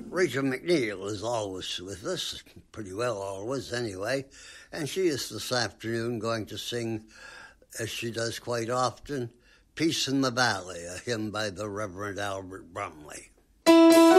Rachel McNeil is always with us, pretty well always anyway, and she is this afternoon going to sing, as she does quite often, Peace in the Valley, a hymn by the Reverend Albert Brumley.